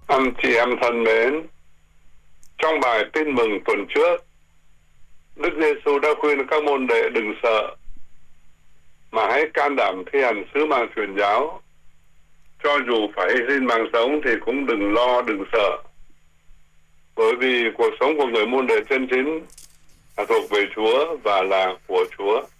Anh chị em thân mến, trong bài tin mừng tuần trước, Đức Giêsu đã khuyên các môn đệ đừng sợ, mà hãy can đảm thi hành sứ mạng truyền giáo. Cho dù phải hy sinh mạng sống thì cũng đừng lo, đừng sợ. Bởi vì cuộc sống của người môn đệ chân chính là thuộc về Chúa và là của Chúa.